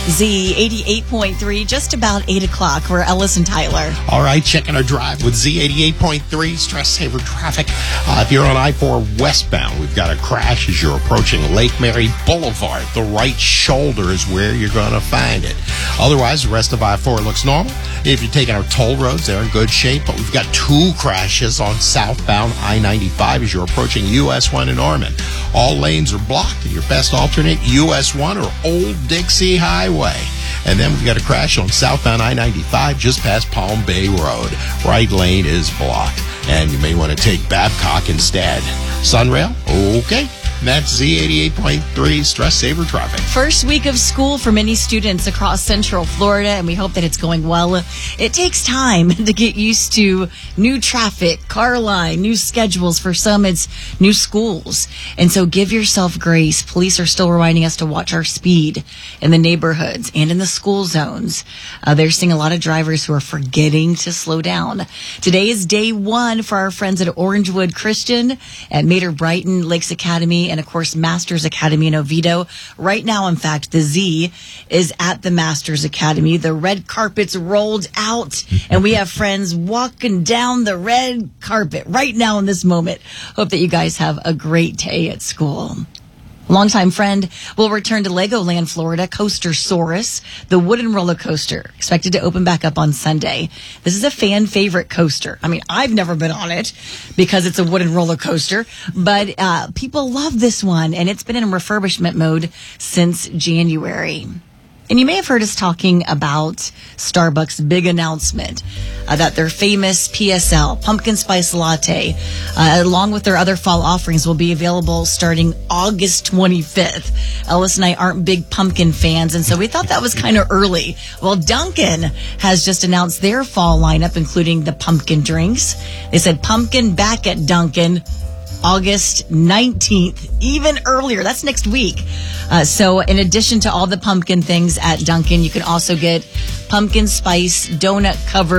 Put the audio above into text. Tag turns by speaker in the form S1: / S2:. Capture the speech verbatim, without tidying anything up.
S1: Z eighty-eight point three, just about eight o'clock. We're Ellis and Tyler.
S2: All right, checking our drive with Z eighty-eight point three, stress saver traffic. Uh, if you're on I four westbound, we've got a crash as you're approaching Lake Mary Boulevard. The right shoulder is where you're going to find it. Otherwise, the rest of I four looks normal. If you're taking our toll roads, they're in good shape, but we've got two crashes on southbound I ninety-five as you're approaching U S one in Ormond. All lanes are blocked, and your best alternate, U S one or Old Dixie Highway. And then we've got a crash on southbound I ninety-five just past Palm Bay Road. Right lane is blocked, and you may want to take Babcock instead. Sunrail? Okay. That's Z eighty-eight point three stress saver traffic.
S1: First week of school for many students across Central Florida, and we hope that it's going well. It takes time to get used to new traffic, car line, new schedules. For some, it's new schools. And so give yourself grace. Police are still reminding us to watch our speed in the neighborhoods and in the school zones. Uh, they're seeing a lot of drivers who are forgetting to slow down. Today is day one for our friends at Orangewood Christian, at Mater Brighton, Lakes Academy, and of course Masters Academy in Oviedo. Right now, in fact, the Z is at the Masters Academy. The red carpet's rolled out, and we have friends walking down the red carpet right now in this moment. Hope that you guys have a great day at school. Longtime friend will return to Legoland, Florida. Coastersaurus, the wooden roller coaster, expected to open back up on Sunday. This is a fan favorite coaster. I mean, I've never been on it because it's a wooden roller coaster, but uh, people love this one, and it's been in refurbishment mode since January. And you may have heard us talking about Starbucks' big announcement uh, that their famous P S L, pumpkin spice latte, uh, along with their other fall offerings, will be available starting August twenty-fifth. Ellis and I aren't big pumpkin fans, and so we thought that was kind of early. Well, Dunkin' has just announced their fall lineup, including the pumpkin drinks. They said pumpkin back at Dunkin' August nineteenth, even earlier. That's next week. Uh, so in addition to all the pumpkin things at Dunkin', you can also get pumpkin spice donut covered